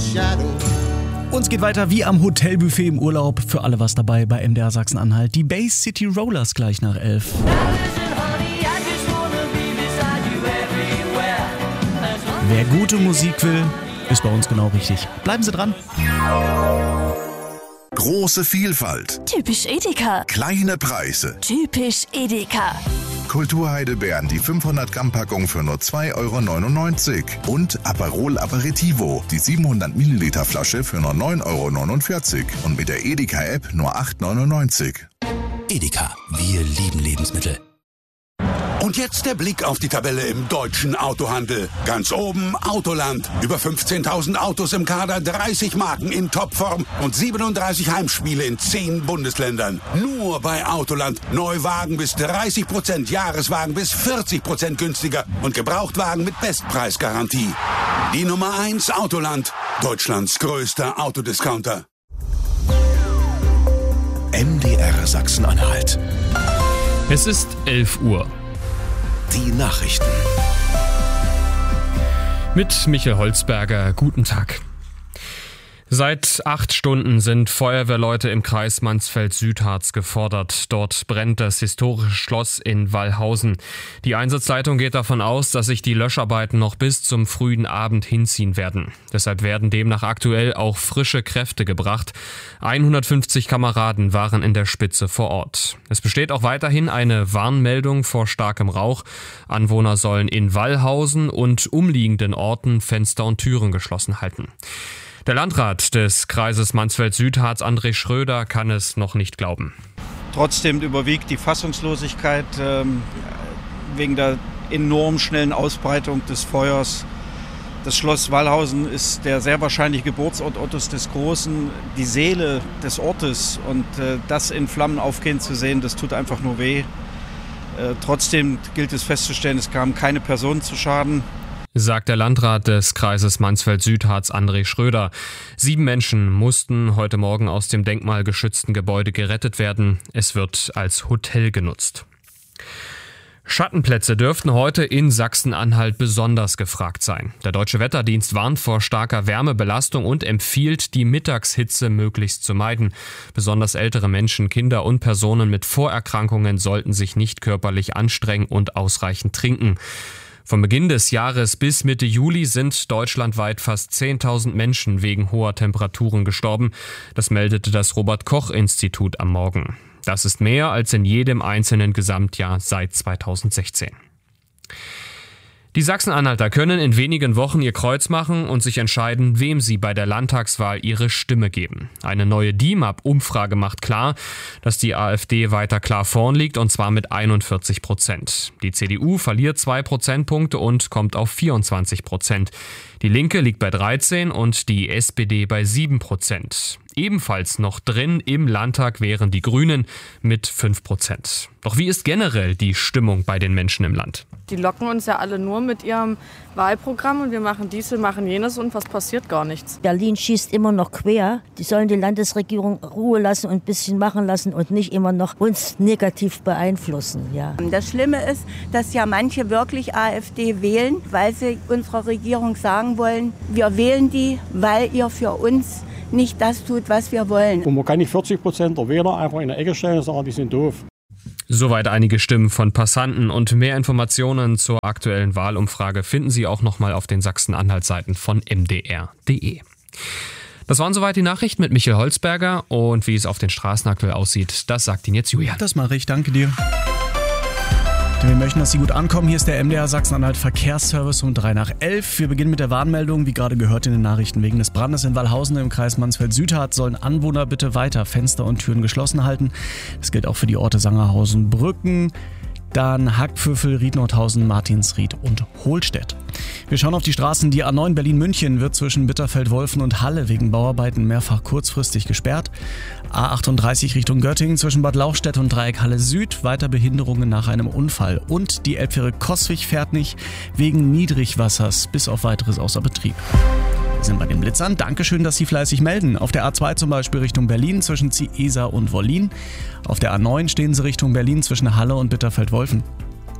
Uns geht weiter wie am Hotelbuffet im Urlaub. Für alle was dabei bei MDR Sachsen-Anhalt. Die Bay City Rollers gleich nach 11. Wer gute Musik will, ist bei uns genau richtig. Bleiben Sie dran. Große Vielfalt. Typisch Edeka. Kleine Preise. Typisch Edeka. Kulturheidelbeeren, die 500 Gramm Packung für nur 2,99 € und Aperol Aperitivo, die 700 Milliliter Flasche für nur 9,49 € und mit der Edeka App nur 8,99 €. Edeka, wir lieben Lebensmittel. Und jetzt der Blick auf die Tabelle im deutschen Autohandel. Ganz oben Autoland. Über 15.000 Autos im Kader, 30 Marken in Topform und 37 Heimspiele in 10 Bundesländern. Nur bei Autoland. Neuwagen bis 30%, Jahreswagen bis 40% günstiger und Gebrauchtwagen mit Bestpreisgarantie. Die Nummer 1 Autoland. Deutschlands größter Autodiscounter. MDR Sachsen-Anhalt. Es ist 11 Uhr. Die Nachrichten. Mit Michael Holzberger, guten Tag. Seit 8 Stunden sind Feuerwehrleute im Kreis Mansfeld-Südharz gefordert. Dort brennt das historische Schloss in Wallhausen. Die Einsatzleitung geht davon aus, dass sich die Löscharbeiten noch bis zum frühen Abend hinziehen werden. Deshalb werden demnach aktuell auch frische Kräfte gebracht. 150 Kameraden waren in der Spitze vor Ort. Es besteht auch weiterhin eine Warnmeldung vor starkem Rauch. Anwohner sollen in Wallhausen und umliegenden Orten Fenster und Türen geschlossen halten. Der Landrat des Kreises Mansfeld-Südharz, André Schröder, kann es noch nicht glauben. Trotzdem überwiegt die Fassungslosigkeit wegen der enorm schnellen Ausbreitung des Feuers. Das Schloss Wallhausen ist der sehr wahrscheinliche Geburtsort Ottos des Großen, die Seele des Ortes. Und das in Flammen aufgehen zu sehen, das tut einfach nur weh. Trotzdem gilt es festzustellen, es kamen keine Personen zu Schaden. Sagt der Landrat des Kreises Mansfeld-Südharz, André Schröder. 7 Menschen mussten heute Morgen aus dem denkmalgeschützten Gebäude gerettet werden. Es wird als Hotel genutzt. Schattenplätze dürften heute in Sachsen-Anhalt besonders gefragt sein. Der Deutsche Wetterdienst warnt vor starker Wärmebelastung und empfiehlt, die Mittagshitze möglichst zu meiden. Besonders ältere Menschen, Kinder und Personen mit Vorerkrankungen sollten sich nicht körperlich anstrengen und ausreichend trinken. Vom Beginn des Jahres bis Mitte Juli sind deutschlandweit fast 10.000 Menschen wegen hoher Temperaturen gestorben. Das meldete das Robert-Koch-Institut am Morgen. Das ist mehr als in jedem einzelnen Gesamtjahr seit 2016. Die Sachsen-Anhalter können in wenigen Wochen ihr Kreuz machen und sich entscheiden, wem sie bei der Landtagswahl ihre Stimme geben. Eine neue DIMAP-Umfrage macht klar, dass die AfD weiter klar vorn liegt, und zwar mit 41%. Die CDU verliert 2 Prozentpunkte und kommt auf 24%. Die Linke liegt bei 13% und die SPD bei 7%. Ebenfalls noch drin im Landtag wären die Grünen mit 5%. Doch wie ist generell die Stimmung bei den Menschen im Land? Die locken uns ja alle nur mit ihrem Wahlprogramm und wir machen dies, wir machen jenes und was passiert? Gar nichts. Berlin schießt immer noch quer. Die sollen die Landesregierung Ruhe lassen und ein bisschen machen lassen und nicht immer noch uns negativ beeinflussen. Ja. Das Schlimme ist, dass ja manche wirklich AfD wählen, weil sie unserer Regierung sagen wollen, wir wählen die, weil ihr für uns nicht das tut, was wir wollen. Und man kann nicht 40% der Wähler einfach in der Ecke stellen und sagen, die sind doof. Soweit einige Stimmen von Passanten, und mehr Informationen zur aktuellen Wahlumfrage finden Sie auch nochmal auf den Sachsen-Anhalt-Seiten von mdr.de. Das waren soweit die Nachrichten mit Michael Holzberger, und wie es auf den Straßen aktuell aussieht, das sagt Ihnen jetzt Julian. Das mache ich, danke dir. Wir möchten, dass Sie gut ankommen. Hier ist der MDR Sachsen-Anhalt Verkehrsservice um 11:03. Wir beginnen mit der Warnmeldung, wie gerade gehört in den Nachrichten. Wegen des Brandes in Wallhausen im Kreis Mansfeld-Südharz sollen Anwohner bitte weiter Fenster und Türen geschlossen halten. Das gilt auch für die Orte Sangerhausen, Brücken, dann Hackpfüffel, Riednordhausen, Martinsried und Hohlstedt. Wir schauen auf die Straßen. Die A9 Berlin-München wird zwischen Bitterfeld-Wolfen und Halle wegen Bauarbeiten mehrfach kurzfristig gesperrt. A38 Richtung Göttingen zwischen Bad Lauchstädt und Dreieck Halle Süd, weiter Behinderungen nach einem Unfall. Und die Elbfähre Coswig fährt nicht wegen Niedrigwassers bis auf weiteres außer Betrieb. Wir sind bei den Blitzern. Dankeschön, dass Sie fleißig melden. Auf der A2 zum Beispiel Richtung Berlin zwischen Ziesa und Wollin. Auf der A9 stehen Sie Richtung Berlin zwischen Halle und Bitterfeld-Wolfen.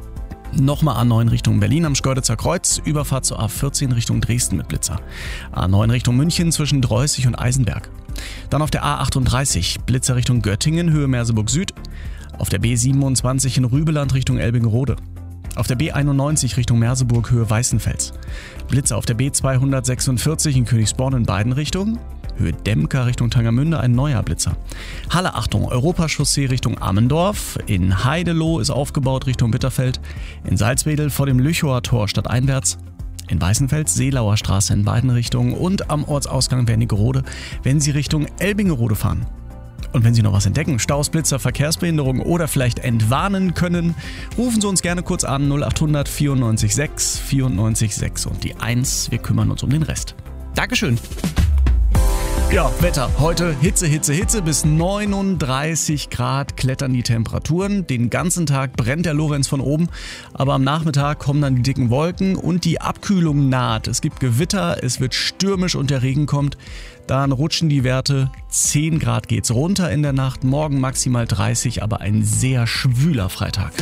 Nochmal A9 Richtung Berlin am Schkeuditzer Kreuz, Überfahrt zur A14 Richtung Dresden mit Blitzer. A9 Richtung München zwischen Dreußig und Eisenberg. Dann auf der A38 Blitzer Richtung Göttingen, Höhe Merseburg Süd. Auf der B27 in Rübeland Richtung Elbingerode. Auf der B91 Richtung Merseburg, Höhe Weißenfels. Blitzer auf der B246 in Königsborn in beiden Richtungen. Höhe Demka Richtung Tangermünde ein neuer Blitzer. Halle, Achtung, Europachaussee Richtung Ammendorf. In Heideloh ist aufgebaut Richtung Bitterfeld. In Salzwedel vor dem Lüchower Tor stadteinwärts. In Weißenfels Seelauer Straße in beiden Richtungen. Und am Ortsausgang Wernigerode, wenn Sie Richtung Elbingerode fahren. Und wenn Sie noch was entdecken, Staus, Blitzer, Verkehrsbehinderung oder vielleicht entwarnen können, rufen Sie uns gerne kurz an 0800 94 6 94 6 und die 1. Wir kümmern uns um den Rest. Dankeschön. Ja, Wetter. Heute Hitze, Hitze, Hitze. Bis 39 Grad klettern die Temperaturen. Den ganzen Tag brennt der Lorenz von oben. Aber am Nachmittag kommen dann die dicken Wolken und die Abkühlung naht. Es gibt Gewitter, es wird stürmisch und der Regen kommt. Dann rutschen die Werte. 10 Grad geht's runter in der Nacht. Morgen maximal 30, aber ein sehr schwüler Freitag.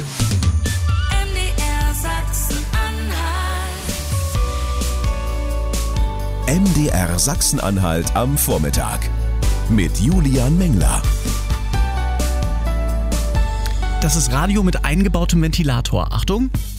MDR Sachsen-Anhalt am Vormittag mit Julian Mengler. Das ist Radio mit eingebautem Ventilator. Achtung!